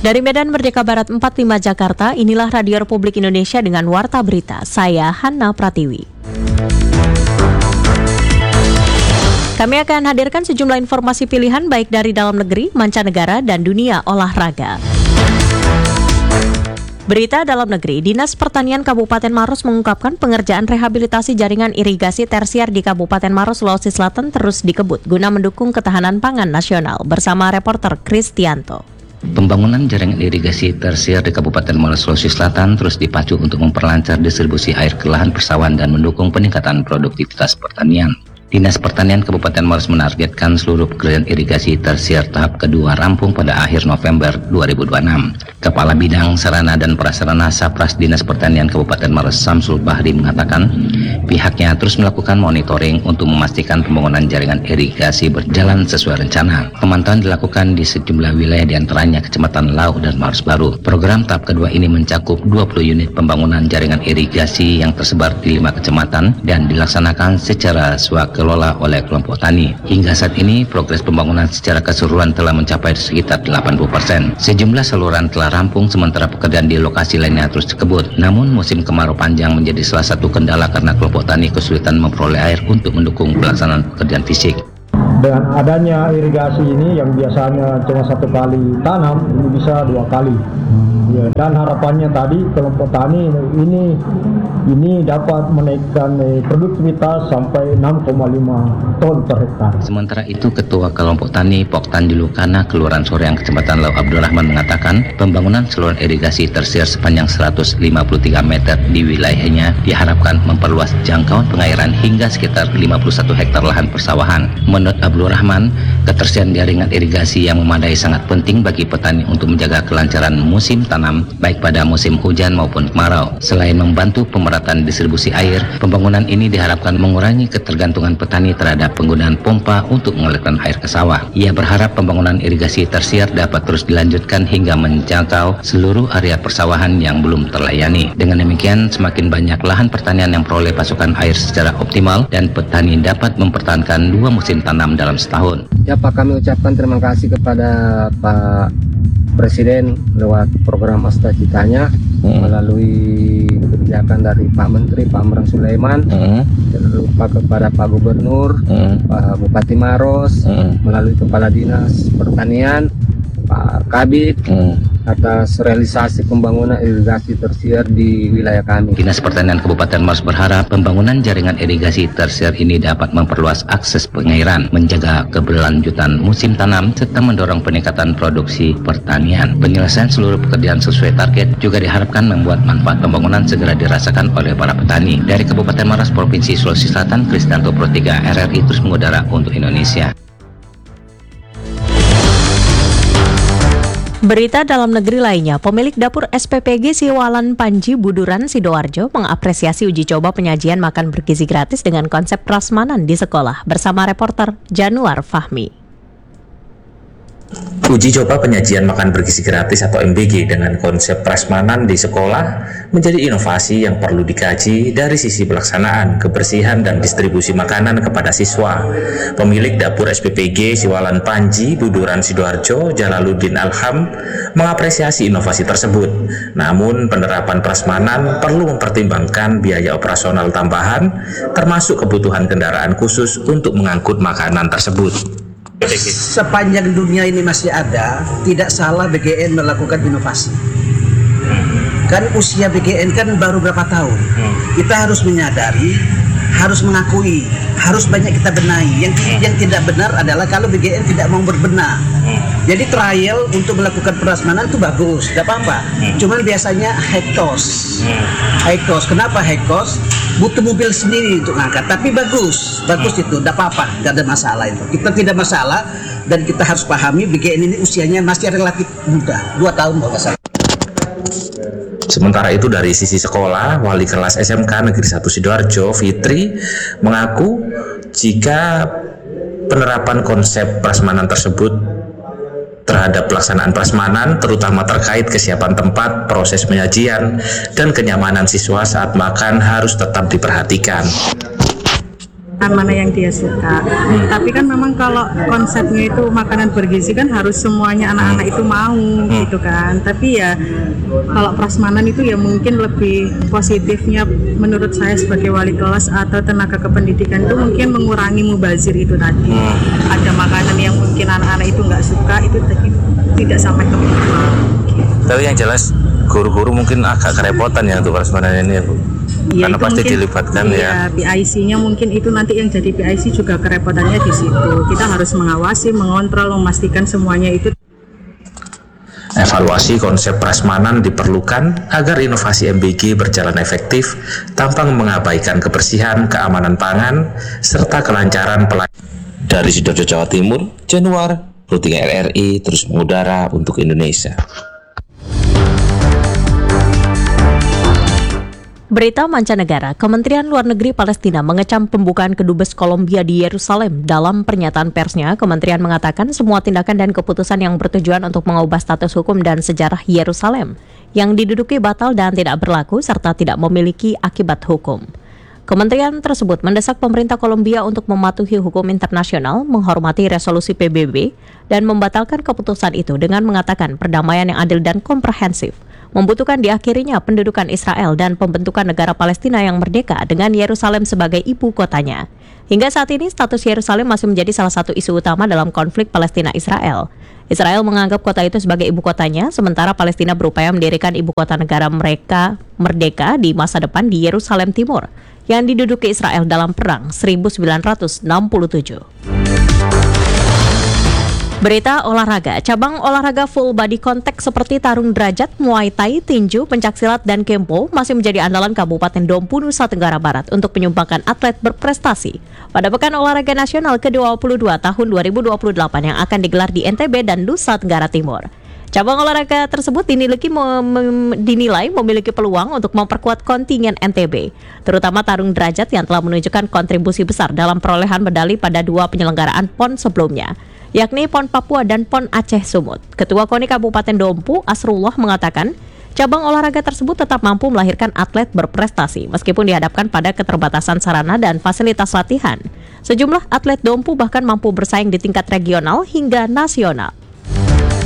Dari Medan Merdeka Barat 45 Jakarta, inilah Radio Republik Indonesia dengan Warta Berita. Saya Hanna Pratiwi. Kami akan hadirkan sejumlah informasi pilihan baik dari dalam negeri, mancanegara, dan dunia olahraga. Berita dalam negeri, Dinas Pertanian Kabupaten Maros mengungkapkan pengerjaan rehabilitasi jaringan irigasi tersier di Kabupaten Maros, Sulawesi Selatan terus dikebut guna mendukung ketahanan pangan nasional bersama reporter Kristianto. Pembangunan jaringan irigasi tersier di Kabupaten Maros, Sulawesi Selatan terus dipacu untuk memperlancar distribusi air ke lahan persawahan dan mendukung peningkatan produktivitas pertanian. Dinas Pertanian Kabupaten Maros menargetkan seluruh pekerjaan irigasi tersier tahap kedua rampung pada akhir November 2026. Kepala Bidang Sarana dan Prasarana Sapras Dinas Pertanian Kabupaten Maros Samsul Bahri mengatakan pihaknya terus melakukan monitoring untuk memastikan pembangunan jaringan irigasi berjalan sesuai rencana. Pemantauan dilakukan di sejumlah wilayah diantaranya Kecamatan Lau dan Maros Baru. Program tahap kedua ini mencakup 20 unit pembangunan jaringan irigasi yang tersebar di 5 kecamatan dan dilaksanakan secara swakelola oleh kelompok tani. Hingga saat ini, progres pembangunan secara keseluruhan telah mencapai sekitar 80%. Sejumlah saluran telah rampung, sementara pekerjaan di lokasi lainnya terus dikebut. Namun, musim kemarau panjang menjadi salah satu kendala karena kelompok tani kesulitan memperoleh air untuk mendukung pelaksanaan pekerjaan fisik. Dengan adanya irigasi ini yang biasanya cuma 1 kali tanam, ini bisa 2 kali. Ya, dan harapannya tadi kelompok tani ini dapat menaikkan produktivitas sampai 6,5 ton per hektar. Sementara itu, Ketua Kelompok Tani Poktan Dilukana, Kelurahan Soreang, Kecamatan Lau Abdurrahman mengatakan pembangunan saluran irigasi tersier sepanjang 153 meter di wilayahnya diharapkan memperluas jangkauan pengairan hingga sekitar 51 hektar lahan persawahan. Menurut Abdurrahman, ketersediaan jaringan irigasi yang memadai sangat penting bagi petani untuk menjaga kelancaran musim tanam baik pada musim hujan maupun kemarau. Selain membantu pemerataan distribusi air, pembangunan ini diharapkan mengurangi ketergantungan petani terhadap penggunaan pompa untuk mengalirkan air ke sawah. Ia berharap pembangunan irigasi tersier dapat terus dilanjutkan hingga menjangkau seluruh area persawahan yang belum terlayani. Dengan demikian, semakin banyak lahan pertanian yang peroleh pasokan air secara optimal dan petani dapat mempertahankan 2 musim tanam dalam setahun. Ya Pak, kami ucapkan terima kasih kepada Pak Presiden lewat program Asta Citanya melalui kebijakan dari Pak Menteri Pak Amran Sulaiman, jangan lupa kepada Pak Gubernur, Pak Bupati Maros, melalui Kepala Dinas Pertanian, Pak Kabid, atas realisasi pembangunan irigasi tersier di wilayah kami. Dinas Pertanian Kabupaten Maros berharap pembangunan jaringan irigasi tersier ini dapat memperluas akses pengairan, menjaga keberlanjutan musim tanam, serta mendorong peningkatan produksi pertanian. Penyelesaian seluruh pekerjaan sesuai target juga diharapkan membuat manfaat pembangunan segera dirasakan oleh para petani. Dari Kabupaten Maros, Provinsi Sulawesi Selatan, Kristianto Pro 3 RRI terus mengudara untuk Indonesia. Berita dalam negeri lainnya, pemilik dapur SPPG Siwalan Panji Buduran Sidoarjo mengapresiasi uji coba penyajian makan bergizi gratis dengan konsep prasmanan di sekolah bersama reporter Januar Fahmi. Uji coba penyajian makan bergizi gratis atau MBG dengan konsep prasmanan di sekolah menjadi inovasi yang perlu dikaji dari sisi pelaksanaan, kebersihan, dan distribusi makanan kepada siswa. Pemilik dapur SPPG Siwalan Panji Buduran Sidoarjo, Jalaluddin Alham, mengapresiasi inovasi tersebut. Namun, penerapan prasmanan perlu mempertimbangkan biaya operasional tambahan, termasuk kebutuhan kendaraan khusus untuk mengangkut makanan tersebut. Sepanjang dunia ini masih ada, tidak salah BGN melakukan inovasi. Kan usia BGN kan baru berapa tahun. Kita harus menyadari, harus mengakui, harus banyak kita benahi. Yang tidak benar adalah kalau BGN tidak mau berbenah. Jadi trial untuk melakukan prasmanan itu bagus, tidak apa-apa. Cuman biasanya high cost. Kenapa high cost? Butuh mobil sendiri untuk ngangkat, tapi bagus itu, tidak apa-apa, tidak ada masalah itu. Kita tidak masalah dan kita harus pahami BGN ini usianya masih relatif muda, 2 tahun kalau nggak salah. Sementara itu dari sisi sekolah, wali kelas SMK Negeri 1 Sidoarjo, Fitri, mengaku jika penerapan konsep prasmanan tersebut terhadap pelaksanaan prasmanan, terutama terkait kesiapan tempat, proses penyajian, dan kenyamanan siswa saat makan harus tetap diperhatikan. mana yang dia suka. Tapi kan memang kalau konsepnya itu makanan bergizi kan harus semuanya anak-anak itu mau gitu kan. Tapi ya kalau prasmanan itu ya mungkin lebih positifnya menurut saya sebagai wali kelas atau tenaga kependidikan itu mungkin mengurangi mubazir itu tadi. Ada makanan yang mungkin anak-anak itu nggak suka itu tidak sampai ke minimal. Tapi yang jelas guru-guru mungkin agak kerepotan ya untuk prasmanan ini ya Bu. Ya, Karena pasti mungkin, dilibatkan ya. PIC-nya mungkin itu nanti yang jadi PIC juga kerepotannya di situ. Kita harus mengawasi, mengontrol, memastikan semuanya itu. Evaluasi konsep prasmanan diperlukan agar inovasi MBG berjalan efektif tanpa mengabaikan kebersihan, keamanan pangan, serta kelancaran pelayanan. Dari Sidoarjo, Jawa Timur, Januar, Routing RRI terus mengudara untuk Indonesia. Berita mancanegara, Kementerian Luar Negeri Palestina mengecam pembukaan kedubes Kolombia di Yerusalem. Dalam pernyataan persnya, kementerian mengatakan semua tindakan dan keputusan yang bertujuan untuk mengubah status hukum dan sejarah Yerusalem yang diduduki batal dan tidak berlaku serta tidak memiliki akibat hukum. Kementerian tersebut mendesak pemerintah Kolombia untuk mematuhi hukum internasional, menghormati resolusi PBB, dan membatalkan keputusan itu dengan mengatakan perdamaian yang adil dan komprehensif membutuhkan diakhirinya pendudukan Israel dan pembentukan negara Palestina yang merdeka dengan Yerusalem sebagai ibu kotanya. Hingga saat ini, status Yerusalem masih menjadi salah satu isu utama dalam konflik Palestina-Israel. Israel menganggap kota itu sebagai ibu kotanya, sementara Palestina berupaya mendirikan ibu kota negara mereka merdeka di masa depan di Yerusalem Timur, yang diduduki Israel dalam Perang 1967. Berita olahraga, cabang olahraga full body contact seperti tarung derajat, muay thai, tinju, pencaksilat, dan kempo masih menjadi andalan Kabupaten Dompu, Nusa Tenggara Barat untuk menyumbangkan atlet berprestasi pada Pekan Olahraga Nasional ke-22 tahun 2028 yang akan digelar di NTB dan Nusa Tenggara Timur. Cabang olahraga tersebut dinilai memiliki peluang untuk memperkuat kontingen NTB, terutama tarung derajat yang telah menunjukkan kontribusi besar dalam perolehan medali pada dua penyelenggaraan PON sebelumnya, yakni PON Papua dan PON Aceh Sumut. Ketua KONI Kabupaten Dompu, Asrullah, mengatakan cabang olahraga tersebut tetap mampu melahirkan atlet berprestasi meskipun dihadapkan pada keterbatasan sarana dan fasilitas latihan. Sejumlah atlet Dompu bahkan mampu bersaing di tingkat regional hingga nasional.